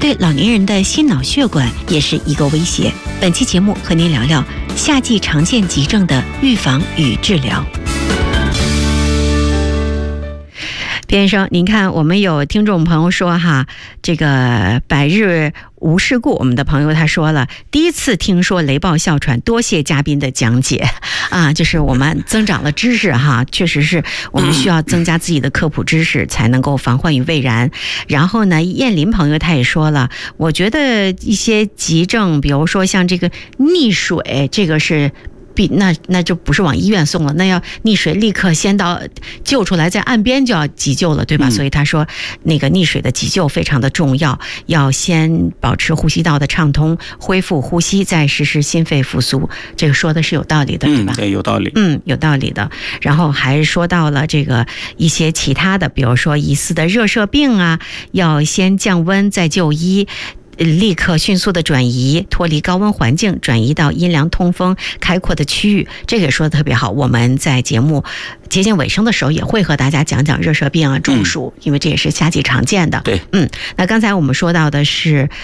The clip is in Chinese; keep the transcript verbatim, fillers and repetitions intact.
对老年人的心脑血管也是一个威胁。本期节目和您聊聊夏季常见急症的预防与治疗。边医生，您看，我们有听众朋友说哈，这个百日无事故，我们的朋友他说了，第一次听说雷暴哮喘，多谢嘉宾的讲解啊，就是我们增长了知识哈，确实是我们需要增加自己的科普知识，才能够防患于未然。然后呢，燕林朋友他也说了，我觉得一些急症，比如说像这个溺水，这个是。那那就不是往医院送了，那要溺水立刻先到救出来，在岸边就要急救了，对吧？嗯、所以他说那个溺水的急救非常的重要，要先保持呼吸道的畅通，恢复呼吸，再实施心肺复苏。这个说的是有道理的，对吧？ 嗯，对，有道理。 嗯，有道理的。然后还说到了这个一些其他的，比如说疑似的热射病啊，要先降温再就医。立刻迅速的转移，脱离高温环境，转移到阴凉通风开阔的区域。这个也说的特别好，我们在节目接近尾声的时候也会和大家讲讲热射病啊、中暑、嗯、因为这也是夏季常见的。 对， 嗯，那刚才我们说到的是